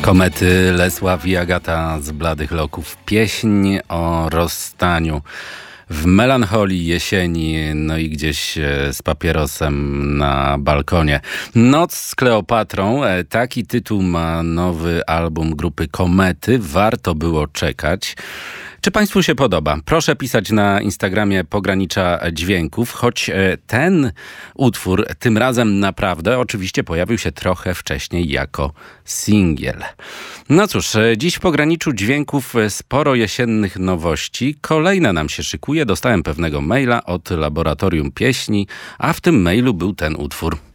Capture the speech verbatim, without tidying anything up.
Komety, Lesław i Agata z Bladych Loków. Pieśń o rozstaniu w melancholii jesieni, no i gdzieś z papierosem na balkonie. Noc z Kleopatrą, taki tytuł ma nowy album grupy Komety. Warto było czekać. Czy Państwu się podoba? Proszę pisać na Instagramie Pogranicza Dźwięków, choć ten utwór tym razem naprawdę oczywiście pojawił się trochę wcześniej jako singiel. No cóż, dziś w Pograniczu Dźwięków sporo jesiennych nowości. Kolejna nam się szykuje. Dostałem pewnego maila od Laboratorium Pieśni, a w tym mailu był ten utwór.